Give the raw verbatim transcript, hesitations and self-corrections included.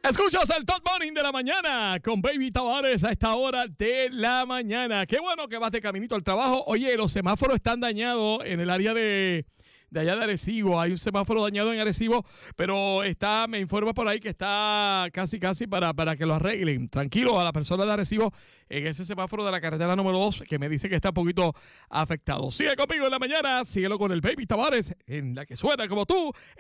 Escuchas el Top Morning de la mañana con Baby Tavares a esta hora de la mañana. Qué bueno que vas de caminito al trabajo. Oye, los semáforos están dañados en el área de, de allá de Arecibo. Hay un semáforo dañado en Arecibo, pero está, me informa por ahí que está casi casi para, para que lo arreglen. Tranquilo a la persona de Arecibo en ese semáforo de la carretera número dos que me dice que está un poquito afectado. Sigue conmigo en la mañana, síguelo con el Baby Tavares en la que suena como tú.